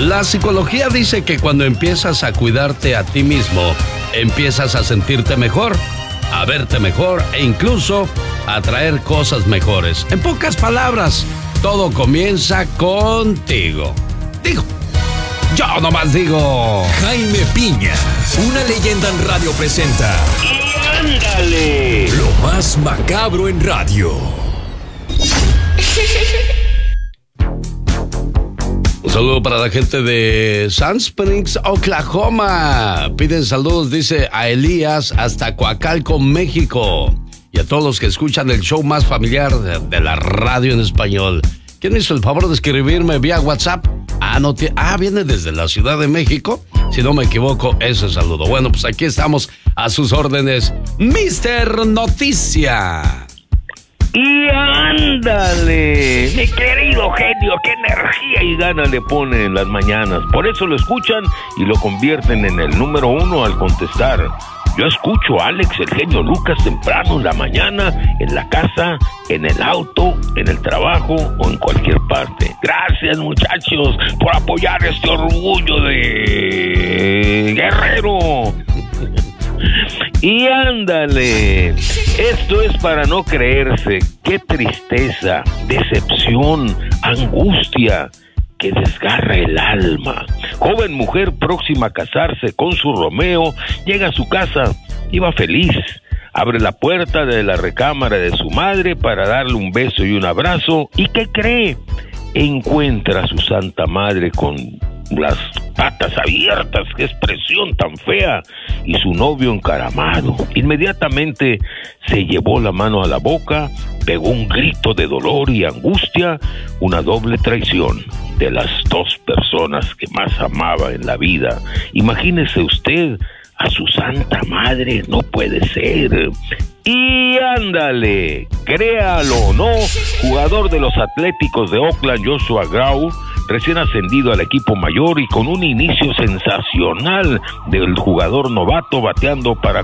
La psicología dice que cuando empiezas a cuidarte a ti mismo, empiezas a sentirte mejor, a verte mejor e incluso a atraer cosas mejores. En pocas palabras, todo comienza contigo. Yo nomás digo. Jaime Piña, una leyenda en radio presenta. ¡Y ándale! Lo más macabro en radio. Un saludo para la gente de Sand Springs, Oklahoma. Piden saludos, dice, a Elías hasta Coacalco, México. Y a todos los que escuchan el show más familiar de la radio en español. ¿Quién me hizo el favor de escribirme vía WhatsApp? Viene desde la Ciudad de México. Si no me equivoco, ese saludo. Bueno, pues aquí estamos a sus órdenes. Mister Noticia. ¡Y ándale! Mi querido genio, qué energía y ganas le pone en las mañanas. Por eso lo escuchan y lo convierten en el número 1 al contestar. Yo escucho a Alex, el genio Lucas, temprano en la mañana, en la casa, en el auto, en el trabajo o en cualquier parte. Gracias, muchachos, por apoyar este orgullo de Guerrero. Y ándale, esto es para no creerse. Qué tristeza, decepción, angustia que desgarra el alma. Joven mujer próxima a casarse con su Romeo llega a su casa, iba feliz. Abre la puerta de la recámara de su madre para darle un beso y un abrazo. ¿Y qué cree? Encuentra a su santa madre con las patas abiertas, qué expresión tan fea, y su novio encaramado. Inmediatamente se llevó la mano a la boca, pegó un grito de dolor y angustia, una doble traición de las dos personas que más amaba en la vida. Imagínese usted a su santa madre, no puede ser. Y ándale, créalo o no, jugador de los Atléticos de Oakland, Joshua Grau, recién ascendido al equipo mayor y con un inicio sensacional del jugador novato, bateando para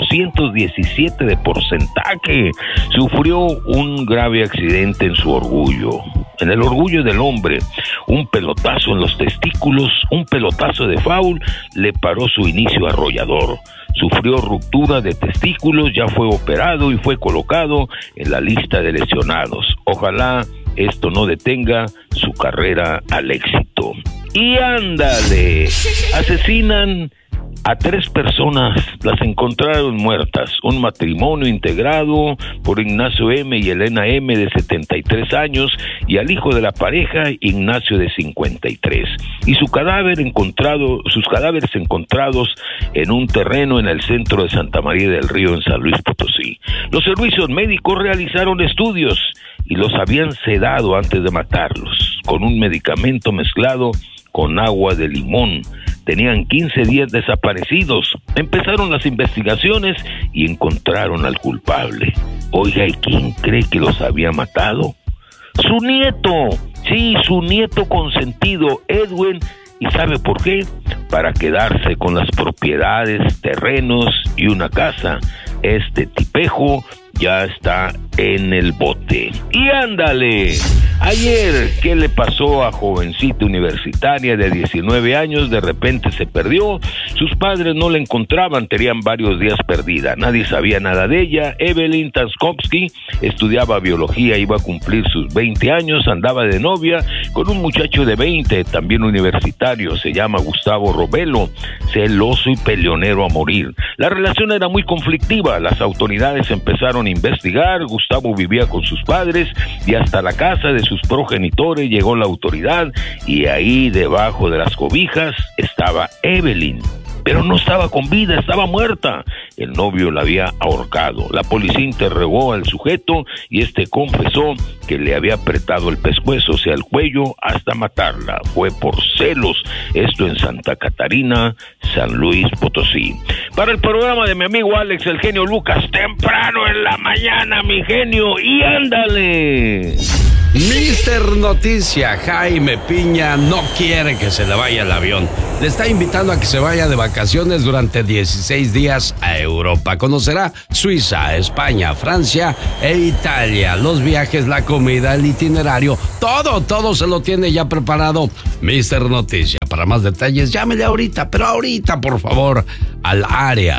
417 de porcentaje, sufrió un grave accidente en su orgullo. En el orgullo del hombre, un pelotazo en los testículos, un pelotazo de foul, le paró su inicio arrollador. Sufrió ruptura de testículos, ya fue operado y fue colocado en la lista de lesionados. Ojalá esto no detenga su carrera al éxito. Y ándale, asesinan a 3 personas, las encontraron muertas. Un matrimonio integrado por Ignacio M. y Elena M. de 73 años y al hijo de la pareja, Ignacio de 53. Y sus cadáveres encontrados en un terreno en el centro de Santa María del Río, en San Luis Potosí. Los servicios médicos realizaron estudios y los habían sedado antes de matarlos, con un medicamento mezclado con agua de limón. Tenían 15 días desaparecidos. Empezaron las investigaciones y encontraron al culpable. Oiga, ¿y quién cree que los había matado? Su nieto. Sí, su nieto consentido, Edwin. ¿Y sabe por qué? Para quedarse con las propiedades, terrenos y una casa. Este tipejo ya está en el bote. Y ándale, ayer, ¿qué le pasó a jovencita universitaria de 19 años? De repente se perdió, sus padres no la encontraban, tenían varios días perdida, nadie sabía nada de ella. Evelyn Taskowski estudiaba biología, iba a cumplir sus 20 años, andaba de novia con un muchacho de 20, también universitario, se llama Gustavo Robelo, celoso y peleonero a morir. La relación era muy conflictiva, las autoridades empezaron a investigar. Gustavo vivía con sus padres y hasta la casa de sus progenitores llegó la autoridad y ahí debajo de las cobijas estaba Evelyn. Pero no estaba con vida, estaba muerta. El novio la había ahorcado. La policía interrogó al sujeto y este confesó que le había apretado el pescuezo, o sea, el cuello, hasta matarla. Fue por celos. Esto en Santa Catarina, San Luis Potosí. Para el programa de mi amigo Alex, el genio Lucas, temprano en la mañana, mi genio. Y ándale. Mister Noticia, Jaime Piña no quiere que se le vaya el avión. Le está invitando a que se vaya de vacaciones durante 16 días a Europa. Conocerá Suiza, España, Francia e Italia. Los viajes, la comida, el itinerario, todo se lo tiene ya preparado Mister Noticia. Para más detalles, llámele ahorita, pero ahorita, por favor, al área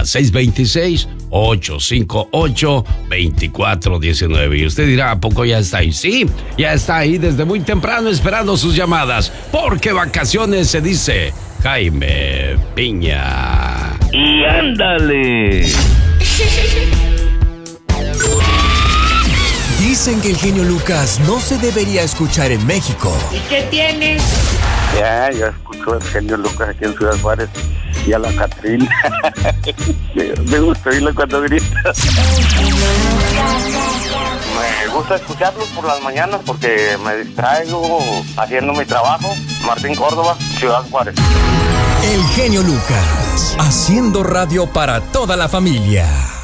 626-858-2419. Y usted dirá, ¿a poco ya está ahí? Sí, ya está ahí desde muy temprano esperando sus llamadas, porque vacaciones se dice Jaime Piña. Y ándale. Dicen que el genio Lucas no se debería escuchar en México. ¿Y qué tiene? Ya escucho al genio Lucas aquí en Ciudad Juárez y a la Catrina. Me gusta oírlo cuando grita. Me gusta escucharlos por las mañanas porque me distraigo haciendo mi trabajo. Martín Córdoba, Ciudad Juárez. El genio Lucas, haciendo radio para toda la familia.